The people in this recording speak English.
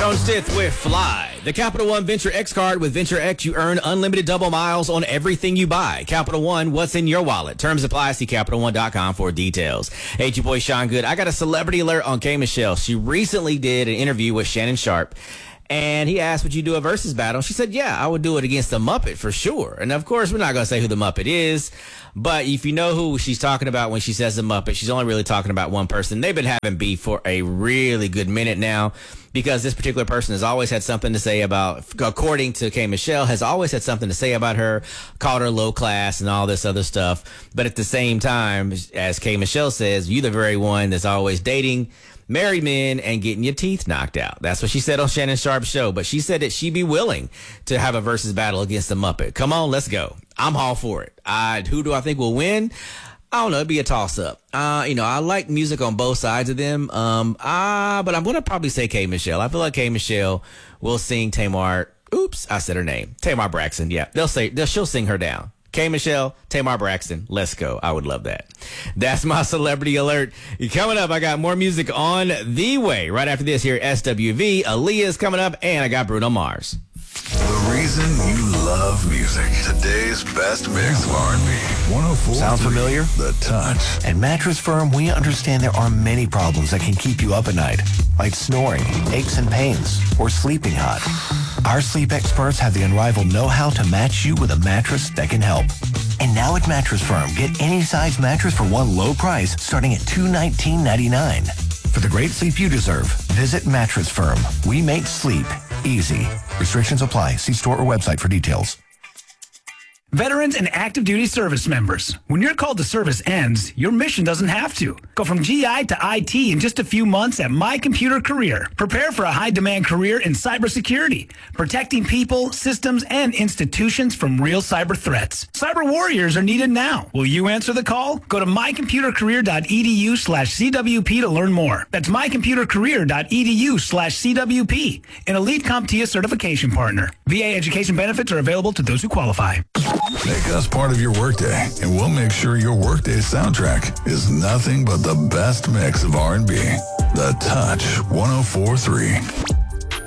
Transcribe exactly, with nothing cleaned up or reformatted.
Tone Stith with Fly. The Capital One Venture X card. With Venture X, you earn unlimited double miles on everything you buy. Capital One, what's in your wallet? Terms apply. See Capital One dot com for details. Hey, it's your boy Sean Good. I got a celebrity alert on K. Michelle. She recently did an interview with Shannon Sharpe. And he asked, would you do a versus battle? She said, yeah, I would do it against the Muppet for sure. And of course, we're not going to say who the Muppet is. But if you know who she's talking about when she says the Muppet, she's only really talking about one person. They've been having beef for a really good minute now because this particular person has always had something to say about, according to K. Michelle, has always had something to say about her, called her low class and all this other stuff. But at the same time, as K. Michelle says, you're the very one that's always dating married men and getting your teeth knocked out. That's what she said on Shannon Sharpe's show. But she said that she'd be willing to have a versus battle against the Muppet. Come on, let's go. I'm all for it. I, who do I think will win? I don't know. It'd be a toss-up. Uh, you know, I like music on both sides of them. Um, uh, but I'm going to probably say K. Michelle. I feel like K. Michelle will sing Tamar. Oops, I said her name. Tamar Braxton. Yeah, they'll say they'll, she'll sing her down. K. Michelle, Tamar Braxton, let's go. I would love that. That's my celebrity alert. Coming up, I got more music on the way. Right after this here at S W V, Aaliyah's coming up, and I got Bruno Mars. The reason you love music. Today's best mix of R and B. one oh four. Sound familiar? The Touch. At Mattress Firm, we understand there are many problems that can keep you up at night, like snoring, aches and pains, or sleeping hot. Our sleep experts have the unrivaled know-how to match you with a mattress that can help. And now at Mattress Firm, get any size mattress for one low price starting at two hundred nineteen ninety-nine. For the great sleep you deserve, visit Mattress Firm. We make sleep easy. Restrictions apply. See store or website for details. Veterans and active duty service members. When your call to service ends, your mission doesn't have to. Go from G I to I T in just a few months at My Computer Career. Prepare for a high-demand career in cybersecurity, protecting people, systems, and institutions from real cyber threats. Cyber warriors are needed now. Will you answer the call? Go to mycomputercareer.edu slash CWP to learn more. That's mycomputercareer.edu slash CWP, an elite CompTIA certification partner. V A education benefits are available to those who qualify. Make us part of your workday, and we'll make sure your workday soundtrack is nothing but the best mix of R and B. The Touch one oh four point three.